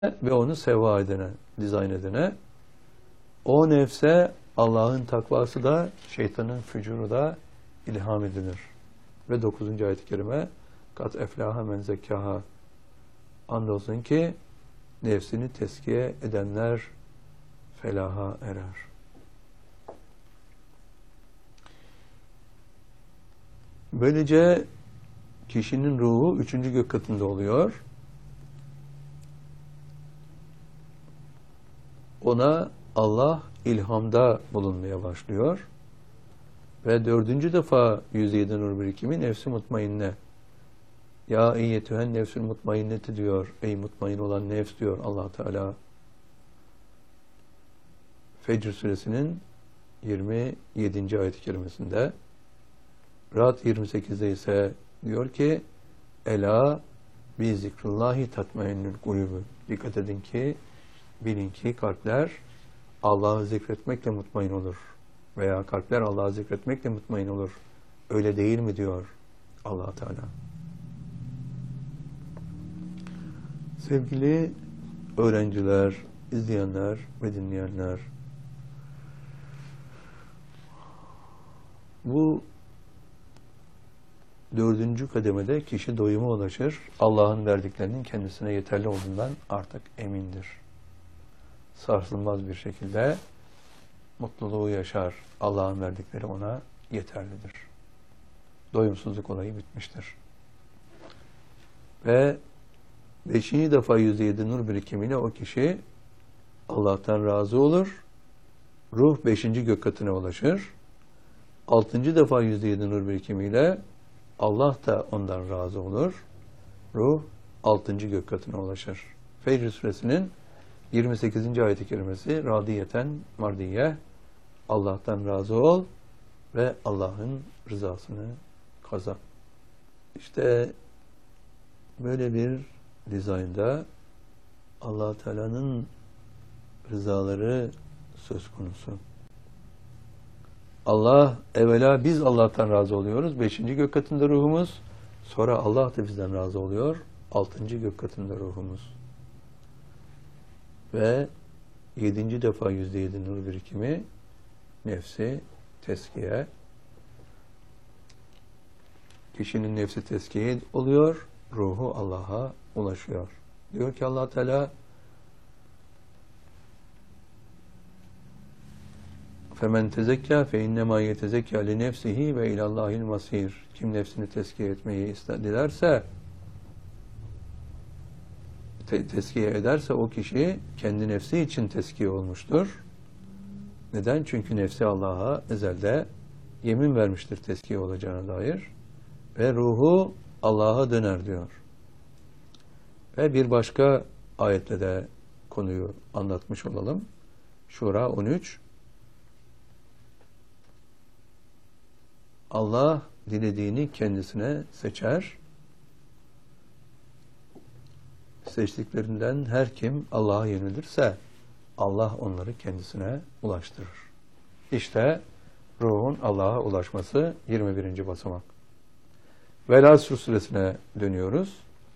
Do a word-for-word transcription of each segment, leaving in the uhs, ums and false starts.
ve onu seva edene, dizayn edene. O nefse Allah'ın takvası da, şeytanın fücuru da ilham edilir. Ve dokuzuncu ayet-i kerime kat eflaha men zekkaha, andolsun ki nefsini teskiye edenler felaha erer. Böylece kişinin ruhu üçüncü gök katında oluyor. Ona Allah ilhamda bulunmaya başlıyor. Ve dördüncü defa yüz yedi nur birikimi nefsi mutmainne. Ya eyyetühen nefsül mutmainneti diyor. Ey mutmain olan nefs diyor Allah Teala. Fecr suresinin yirmi yedinci ayet-i kerimesinde. Ra'd yirmi sekizde ise diyor ki Ela bi zikrullahi tatmainnül kulübü. Dikkat edin ki, bilin ki kalpler Allah'ı zikretmekle mutmain olur. Veya kalpler Allah'ı zikretmekle mutmain olur. Öyle değil mi diyor Allah Teala. Sevgili öğrenciler, izleyenler ve dinleyenler, bu dördüncü kademede kişi doyuma ulaşır. Allah'ın verdiklerinin kendisine yeterli olduğundan artık emindir. Sarsılmaz bir şekilde mutluluğu yaşar. Allah'ın verdikleri ona yeterlidir. Doyumsuzluk olayı bitmiştir. Ve beşinci defa yüzde yedi nur birikimiyle o kişi Allah'tan razı olur. Ruh beşinci gök katına ulaşır. Altıncı defa yüzde yedi nur birikimiyle Allah da ondan razı olur. Ruh altıncı gök katına ulaşır. Fecr suresinin yirmi sekizinci ayet-i kerimesi radiyeten mardiye, Allah'tan razı ol ve Allah'ın rızasını kazan. İşte böyle bir dizaynda Allah Teala'nın rızaları söz konusu. Allah, evvela biz Allah'tan razı oluyoruz. Beşinci gök katında ruhumuz. Sonra Allah da bizden razı oluyor. Altıncı gök katında ruhumuz. Ve yedinci defa yüzde yedi nur birikimi nefsi teskiye. Kişinin nefsi teskiye oluyor. Ruhu Allah'a ulaşıyor. Diyor ki Allah Teala فَمَنْ تَزَكَّى فَاِنَّمَا يَتَزَكَّى لِنَفْسِهِ ve ilallahil masir. Kim nefsini tezkiye etmeyi dilerse, te tezkiye ederse o kişi kendi nefsi için tezkiye olmuştur. Neden? Çünkü nefsi Allah'a ezelde yemin vermiştir tezkiye olacağına dair. Ve ruhu Allah'a döner diyor. Ve bir başka ayetle de konuyu anlatmış olalım. Şura on üç. Allah dilediğini kendisine seçer. Seçtiklerinden her kim Allah'a yönelirse Allah onları kendisine ulaştırır. İşte ruhun Allah'a ulaşması yirmi birinci basamak. Vel Asr suresine dönüyoruz.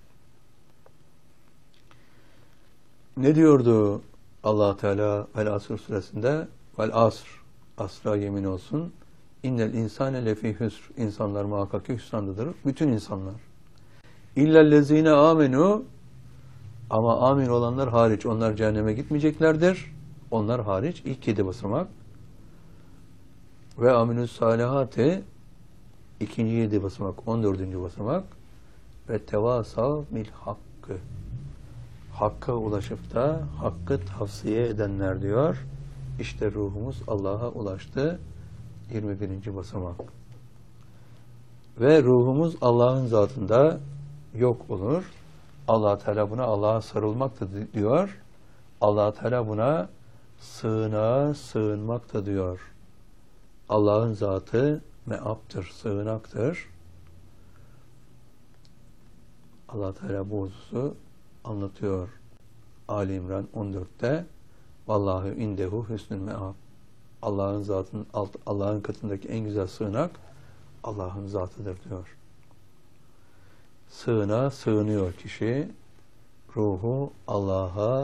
Ne diyordu Allah Teala Vel Asr suresinde? Vel Asr, asra yemin olsun. İnnel insane lefî hüsr. İnsanlar muhakkak hüsrandadır. Bütün insanlar. İllellezîne âmenû, ama amin olanlar hariç. Onlar cehenneme gitmeyeceklerdir. Onlar hariç ilk yedi basamak. Ve aminus salihati ikinci yedi basamak, on dördüncü basamak. Ve tevasav bil hakkı. Hakka ulaşıp da hakkı tavsiye edenler diyor. İşte ruhumuz Allah'a ulaştı. yirmi birinci basamak. Ve ruhumuz Allah'ın zatında yok olur. Allah Teala buna Allah'a sarılmak da diyor. Allah Teala buna sığınağa sığınmak da diyor. Allah'ın zatı meaptır, sığınaktır. Allah Teala bu hususu anlatıyor. Ali İmran on dörtte Vallahu indehu hüsnül meab. Allah'ın zatının Allah'ın katındaki en güzel sığınak Allah'ın zatıdır diyor. Sığınağa sığınıyor kişi. ruhu Allah'a